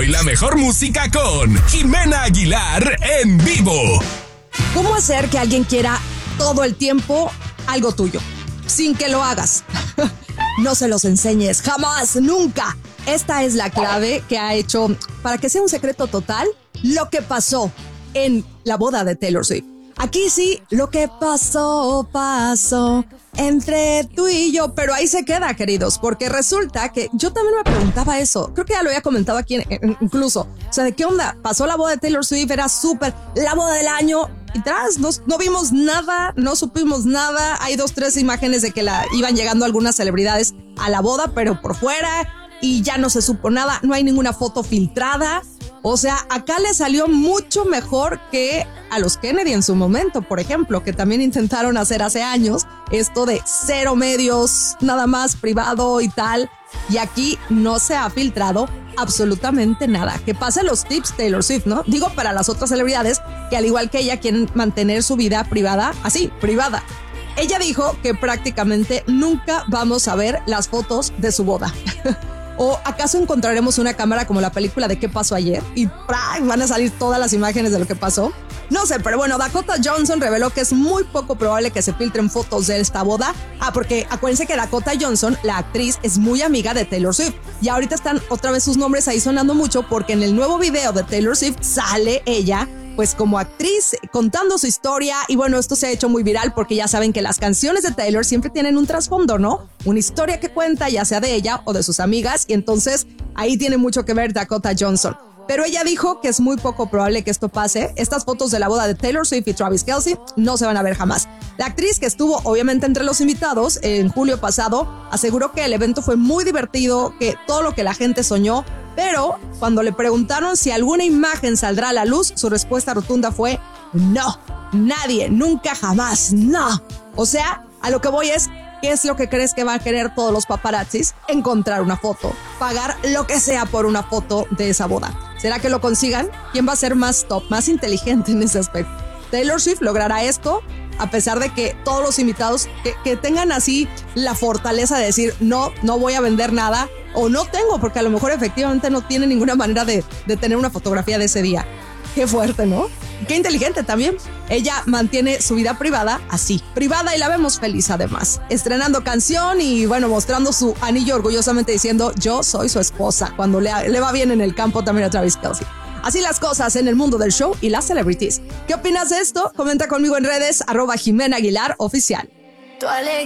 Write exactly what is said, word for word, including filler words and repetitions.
y la mejor música con Jimena Aguilar en vivo. ¿Cómo hacer que alguien quiera todo el tiempo algo tuyo sin que lo hagas? No se los enseñes, jamás, nunca. Esta es la clave que ha hecho, para que sea un secreto total, lo que pasó en la boda de Taylor Swift. Aquí sí, lo que pasó, pasó entre tú y yo, pero ahí se queda, queridos, porque resulta que yo también me preguntaba eso. Creo que ya lo había comentado aquí incluso. O sea, ¿de qué onda? Pasó la boda de Taylor Swift, era súper, la boda del año, y tras, no, no vimos nada, no supimos nada. Hay dos, tres imágenes de que la iban llegando algunas celebridades a la boda, pero por fuera, y ya no se supo nada, no hay ninguna foto filtrada. O sea, acá le salió mucho mejor que a los Kennedy en su momento, por ejemplo, que también intentaron hacer hace años esto de cero medios, nada más privado y tal. Y aquí no se ha filtrado absolutamente nada. Que pase los tips Taylor Swift, ¿no? Digo, para las otras celebridades que al igual que ella quieren mantener su vida privada, así, privada. Ella dijo que prácticamente nunca vamos a ver las fotos de su boda. ¿O acaso encontraremos una cámara como la película de ¿Qué pasó ayer? Y ¡prá! Van a salir todas las imágenes de lo que pasó. No sé, pero bueno, Dakota Johnson reveló que es muy poco probable que se filtren fotos de esta boda. Ah, porque acuérdense que Dakota Johnson, la actriz, es muy amiga de Taylor Swift. Y ahorita están otra vez sus nombres ahí sonando mucho porque en el nuevo video de Taylor Swift sale ella pues como actriz contando su historia. Y bueno, esto se ha hecho muy viral porque ya saben que las canciones de Taylor siempre tienen un trasfondo, ¿no? Una historia que cuenta, ya sea de ella o de sus amigas, y entonces ahí tiene mucho que ver Dakota Johnson. Pero ella dijo que es muy poco probable que esto pase. Estas fotos de la boda de Taylor Swift y Travis Kelce no se van a ver jamás. La actriz, que estuvo obviamente entre los invitados en julio pasado, aseguró que el evento fue muy divertido, que todo lo que la gente soñó. Pero cuando le preguntaron si alguna imagen saldrá a la luz, su respuesta rotunda fue no, nadie, nunca, jamás, no. O sea, a lo que voy es, ¿qué es lo que crees que van a querer todos los paparazzis? Encontrar una foto, pagar lo que sea por una foto de esa boda. ¿Será que lo consigan? ¿Quién va a ser más top, más inteligente en ese aspecto? Taylor Swift logrará esto, a pesar de que todos los invitados que, que tengan así la fortaleza de decir no, no voy a vender nada, o no tengo, porque a lo mejor efectivamente no tiene ninguna manera de, de tener una fotografía de ese día. Qué fuerte, ¿no? Qué inteligente también. Ella mantiene su vida privada así, privada, y la vemos feliz además, estrenando canción y bueno, mostrando su anillo orgullosamente diciendo yo soy su esposa, cuando le, le va bien en el campo también a Travis Kelce. Así las cosas en el mundo del show y las celebrities. ¿Qué opinas de esto? Comenta conmigo en redes, arroba Jimena Aguilar Oficial.